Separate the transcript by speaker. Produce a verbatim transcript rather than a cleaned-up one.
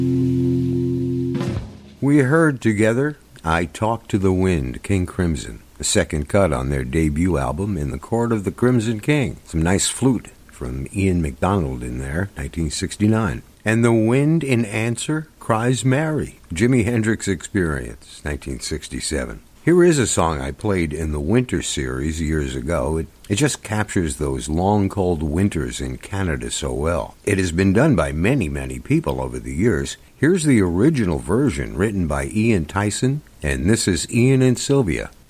Speaker 1: We heard together I Talk to the Wind, King Crimson, the second cut on their debut album, In the Court of the Crimson King. Some nice flute from Ian MacDonald in there, nineteen sixty-nine. And The Wind in Answer Cries Mary, Jimi Hendrix Experience, nineteen sixty-seven. Here is a song I played in the Winter series years ago. It, it just captures those long, cold winters in Canada so well. It has been done by many, many people over the years. Here's the original version written by Ian Tyson, and this is Ian and Sylvia